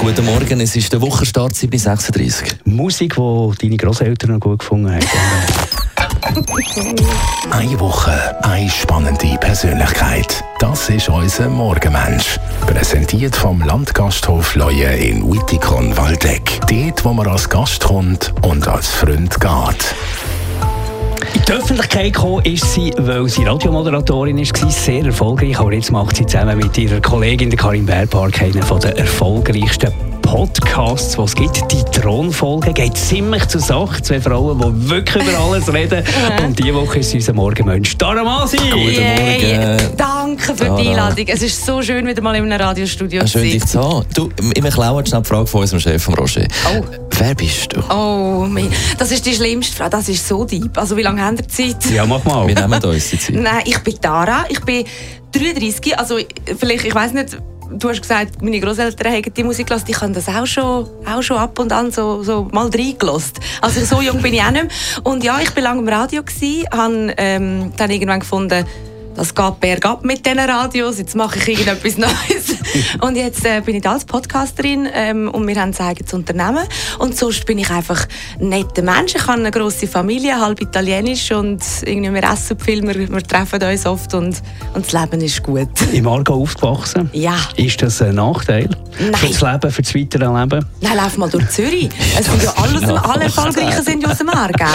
Guten Morgen, es ist der Wochenstart 7.36 Uhr. Musik, die deine Grosseltern noch gut gefunden haben. Eine Woche, eine spannende Persönlichkeit. Das ist unser Morgenmensch. Präsentiert vom Landgasthof Leue in Wittikon-Waldeck. Dort, wo man als Gast kommt und als Freund geht. In die Öffentlichkeit gekommen ist sie, weil sie Radiomoderatorin war, sehr erfolgreich. Aber jetzt macht sie zusammen mit ihrer Kollegin Karin Bärpark einen der erfolgreichsten Podcasts, die es gibt. Die Thronfolge geht ziemlich zur Sache. Zwei Frauen, die wirklich über alles reden. Und diese Woche ist unser Morgenmensch Dara Masi. Guten Morgen. Danke für die Einladung. Es ist so schön, wieder mal in einem Radiostudio zu sein. Schön, dich zu haben. Du, wir klauen schnell die Frage von unserem Chef, von Roger. Oh. Wer bist du? Oh, das ist die schlimmste Frage. Das ist so deep. Also, wie lange habt ihr Zeit? Ja, mach mal. Wir nehmen uns die Zeit. Nein, ich bin Dara. Ich bin 33. Also, vielleicht, ich weiss nicht, du hast gesagt, meine Grosseltern haben die Musik gehört. Ich habe das auch schon ab und an so mal reingelassen. Also, so jung bin ich auch nicht mehr. Und ja, ich war lange im Radio, habe dann irgendwann gefunden, das geht bergab mit diesen Radios, jetzt mache ich irgendetwas Neues. Und jetzt bin ich da als Podcasterin und wir haben ein eigenes Unternehmen. Und sonst bin ich einfach ein netter Mensch. Ich habe eine grosse Familie, halb italienisch und irgendwie wir essen viel, wir treffen uns oft und das Leben ist gut. Im Aargau aufgewachsen? Ja. Ist das ein Nachteil? Nein. Für das Leben, für das weitere Leben? Nein, lauf mal durch Zürich. Es sind ja alle Erfolgreichen sind ja aus dem Aargau.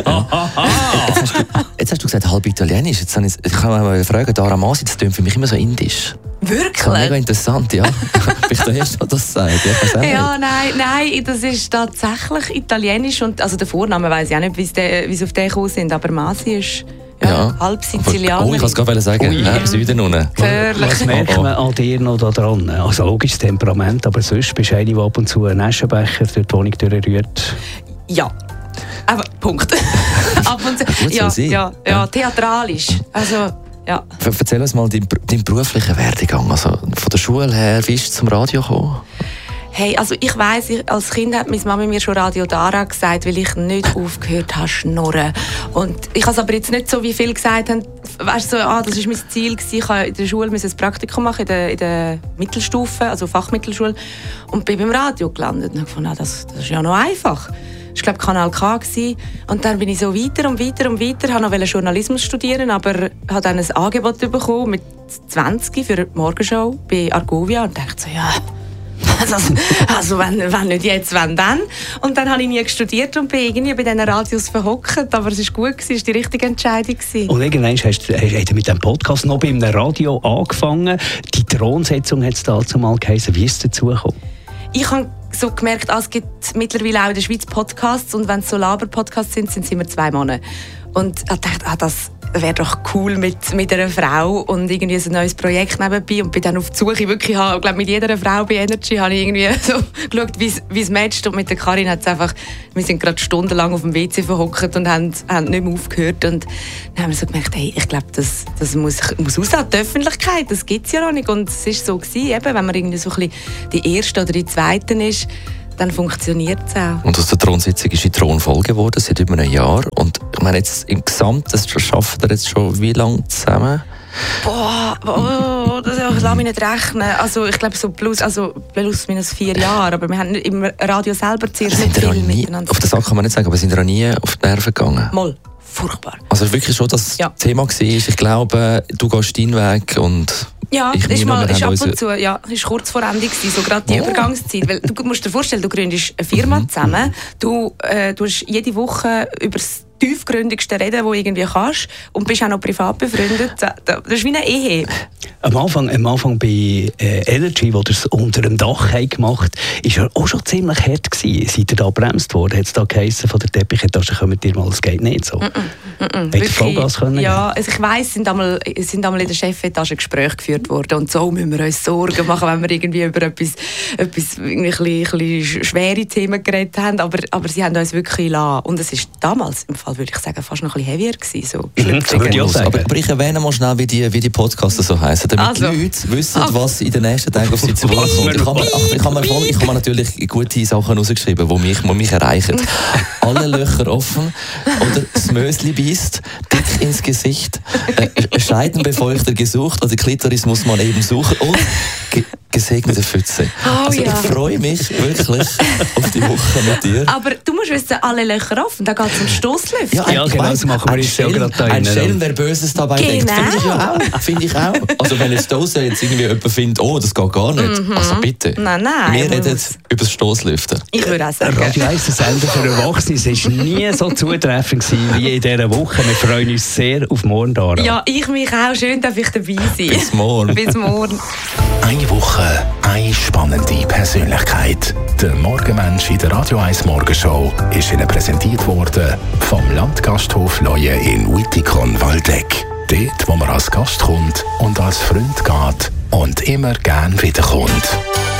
Jetzt hast du gesagt, halb italienisch. Jetzt ich kann mal fragen, Dara Masi, das klingt für mich immer so indisch. Wirklich? Mega interessant, ja. Bin ich der Erste, der das sagt? Ja, nein, das ist tatsächlich italienisch. Und, also der Vorname weiss ich auch nicht, wie sie auf den gekommen sind, aber Masi ist halb Sizilianer. Oh, ich kann es gerade sagen, im Süden unten. Was merkt man an dir noch da dran? Also logisch Temperament, aber sonst bist du eine, die ab und zu einen Aschenbecher durch die Wohnung durchrührt. Ja. Aber Punkt. Ab und zu. Ja, theatralisch. Also, ja. Erzähl uns mal deinen beruflichen Werdegang. Also von der Schule her, wie bist du zum Radio gekommen? Hey, also ich weiss, als Kind hat meine Mama mir schon Radio Dara gesagt, weil ich nicht aufgehört habe zu schnurren. Und ich habe es aber jetzt nicht so, wie viele gesagt haben, weißt du, so, das war mein Ziel gewesen. Ich musste in der Schule ein Praktikum machen, in der Mittelstufe, also Fachmittelschule, und bin beim Radio gelandet. Und ich fand, das ist ja noch einfach. Das war, glaube ich, Kanal K. Und dann bin ich so weiter und weiter und weiter. Ich wollte Journalismus studieren, aber habe dann ein Angebot bekommen mit 20 für die Morgenshow bei Argovia und dachte so, ja, also wenn nicht jetzt, wenn dann. Und dann habe ich nie studiert und bin irgendwie bei diesen Radios verhockt. Aber es war gut, es war die richtige Entscheidung. Und irgendwann hast du mit dem Podcast noch bei einem Radio angefangen. Die Thronsetzung hat es dazu mal geheißen. Wie ist es dazu gekommen? Ich habe so gemerkt, es gibt mittlerweile auch in der Schweiz Podcasts und wenn es so Laber-Podcasts sind es immer 2 Monate. Und ich dachte, das wäre doch cool mit einer Frau und irgendwie ein neues Projekt nebenbei und bin dann auf die Suche. Wirklich, ich glaube, mit jeder Frau bei Energy habe ich irgendwie so geschaut, wie es matcht. Und mit der Karin hat es einfach, wir sind gerade stundenlang auf dem WC verhockt und haben nicht mehr aufgehört. Und dann haben wir so gemerkt, hey, ich glaube, das muss raus an die Öffentlichkeit, das gibt es ja noch nicht. Und es war so gewesen, eben, wenn man irgendwie so ein bisschen die Erste oder die Zweite ist, dann funktioniert es auch. Und aus der Thronsitzung ist die Thronfolge geworden, seit über einem Jahr. Und ich meine, jetzt im Gesamt, das schaffen wir jetzt schon wie lange zusammen? Das lasse mich nicht rechnen. Also ich glaube so plus minus 4 Jahre. Aber wir haben im Radio selber zuerst nicht viel miteinander. Auf den Sack kann man nicht sagen, aber wir sind da nie auf die Nerven gegangen. Mal. Furchtbar. Also wirklich schon das Thema war. Ich glaube, du gehst deinen Weg und ja, ist ab und zu, ist kurz vor Ende gewesen, so gerade die Übergangszeit. Weil du musst dir vorstellen, du gründest eine Firma zusammen, du hast jede Woche über das tiefgründigste reden, das du irgendwie kannst und bist auch noch privat befreundet. Das ist wie eine Ehe. Am Anfang bei Energy, wo ihr es unter dem Dach gemacht habt, war ja auch schon ziemlich hart gewesen. Seid ihr da gebremst worden? Hat es da geheißen von der Teppichetage, kommt ihr mal, es geht nicht so? Hätte ihr Vollgas können? Ja, also ich weiss, sind einmal in der Chefetage Gespräche geführt worden und so müssen wir uns Sorgen machen, wenn wir irgendwie über etwas irgendwie ein bisschen schwere Themen geredet haben, aber sie haben uns wirklich gelassen. Und es ist damals, im Fall würde ich sagen, fast noch ein bisschen heavier gewesen. So würde ich auch sagen. Aber ich erwähne mal schnell, wie die Podcasts so heißen, damit die Leute wissen, was in den nächsten Tagen auf sie zukommt. Ich habe natürlich gute Sachen rausgeschrieben, die mich erreichen. Alle Löcher offen oder das Mösli beißt, dick ins Gesicht, Scheidenbefeuchter gesucht, also Klitoris muss man eben suchen und gesegnete Pfütze. Ich freue mich wirklich auf die Woche mit dir. Aber du musst wissen, alle Löcher offen, da geht es um Stoßlüften. Ja, genau, das machen wir jetzt ja gerade da. Ein Schelm, wer Böses dabei denkt, finde ich auch. Also wenn jetzt jetzt irgendwie jemand findet, oh, das geht gar nicht. Also bitte. Nein. Wir reden über das Stoßlüften. Ich würde auch sagen. Radio 1, der Sender für Erwachsene, es war nie so zutreffend wie in dieser Woche. Wir freuen uns sehr auf morgen, Dara. Ja, ich mich auch. Schön, dass ich dabei sein. Bis morgen. Bis morgen. Eine Woche, eine spannende Persönlichkeit. Der Morgenmensch in der Radio 1 Morgenshow ist Ihnen präsentiert worden vom Landgasthof Leue in Wittikon-Waldeck. Dort, wo man als Gast kommt und als Freund geht und immer gern wiederkommt.